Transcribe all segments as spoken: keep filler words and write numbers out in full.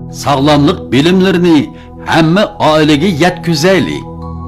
sağlamlık bilimlerini hamma ailege yetkizaylik.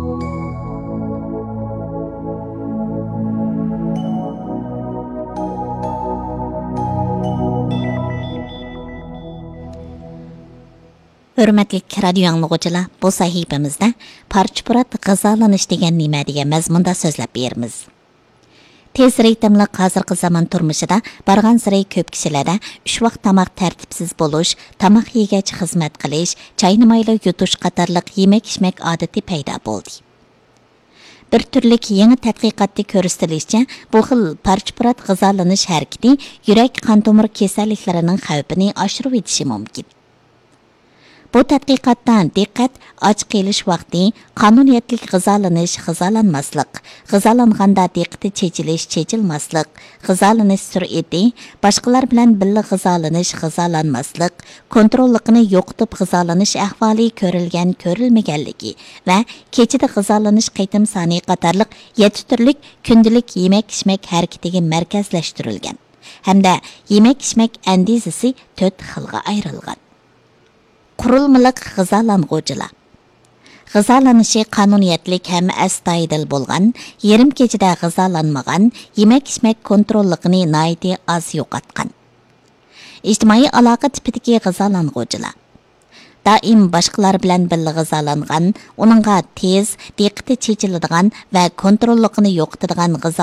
Hürmetli radio anlıqıcılar, bu sahifemizde parçapurat gızalanış degen nima degan mazmunda so'zlab beramiz. Tez ritmli hozirgi zamon turmushida bargan siray ko'p kishilarda uch vaqt tamoq tartibsiz bo'lish, tamoq yegach xizmat qilish, chaynamayli yutish qatorliq yemak-ichmak odati paydo bo'ldi. Bir turlik yangi tadqiqotda ko'rsatilishicha, bu xil parchapurat g'izalanish harakati yurak qon tomir kasalliklarining xavfini oshirib etishi mumkin. Bu tadqiqotdan diqqat och qelish vaqti, qonuniyatlik g'izalanish, g'izalanmaslik, g'izalanganda diqqati chechilish, chechilmaslik, g'izalanish sur'ati, boshqalar bilan birga g'izalanish, g'izalanmaslik, kontrollikni yo'qotib g'izalanish ahvoli ko'rilgan, ko'rilmaganligi va kechida g'izalanish qaytim soni qatorliq yetti turlik kundalik yemak-ichmak harakatiga markazlashtirilgan. Hamda yemak-ichmak andizasi to'rt xilga ayrilgan. Qurulmaliq g'izalang'uvchilar. G'izalanishi qonuniyatlik ham astoydil bo'lgan, yarim kechada g'izalanmagan, yemak-ichmak kontrolligini noiti oz yo'qotgan. Ijtimoiy aloqa tipidagi g'izalang'uvchilar. Doim boshqalar bilan birga g'izalangan, uningga tez, diqqati chechiladigan va kontrolligini yo'qotadigan